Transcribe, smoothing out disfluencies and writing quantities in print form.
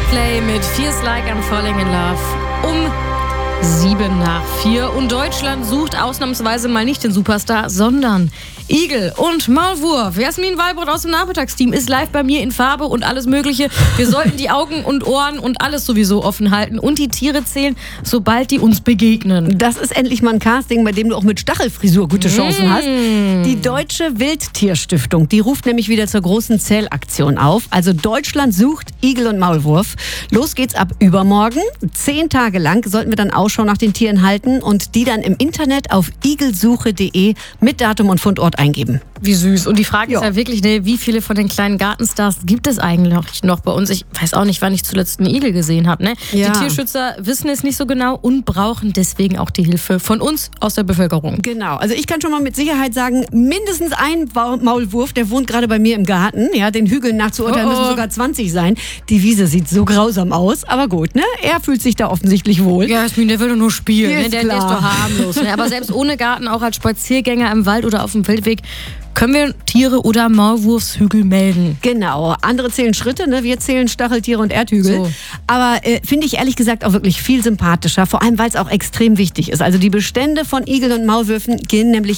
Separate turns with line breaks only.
Coldplay mit Feels Like I'm Falling in Love um 3:07. Und Deutschland sucht ausnahmsweise mal nicht den Superstar, sondern Igel und Maulwurf. Jasmin Walbrot aus dem Nachmittagsteam ist live bei mir in Farbe und alles Mögliche. Wir sollten die Augen und Ohren und alles sowieso offen halten und die Tiere zählen, sobald die uns begegnen.
Das ist endlich mal ein Casting, bei dem du auch mit Stachelfrisur gute Chancen hast. Die Deutsche Wildtierstiftung, die ruft nämlich wieder zur großen Zählaktion auf. Also Deutschland sucht Igel und Maulwurf. Los geht's ab übermorgen. 10 Tage lang sollten wir dann Ausschau nach den Tieren halten und die dann im Internet auf igelsuche.de mit Datum und Fundort eingeben.
Wie süß. Und die Frage ist ja wirklich, wie viele von den kleinen Gartenstars gibt es eigentlich noch bei uns? Ich weiß auch nicht, wann ich zuletzt einen Igel gesehen habe.
Ja.
Die Tierschützer wissen es nicht so genau und brauchen deswegen auch die Hilfe von uns aus der Bevölkerung.
Genau. Also ich kann schon mal mit Sicherheit sagen, mindestens ein Maulwurf, der wohnt gerade bei mir im Garten. Ja, den Hügeln nach zu urteilen müssen sogar 20 sein. Die Wiese sieht so grausam aus. Aber gut, ne? Er fühlt sich da offensichtlich wohl.
Ja, Jasmin, der will doch nur spielen.
Ja,
Ne? Der ist doch harmlos. Ne? Aber selbst ohne Garten, auch als Spaziergänger im Wald oder auf dem Feldweg, können wir Tiere oder Maulwurfshügel melden.
Genau. Andere zählen Schritte, ne? Wir zählen Stacheltiere und Erdhügel.
So.
Aber finde ich ehrlich gesagt auch wirklich viel sympathischer. Vor allem, weil es auch extrem wichtig ist. Also die Bestände von Igeln und Maulwürfen gehen nämlich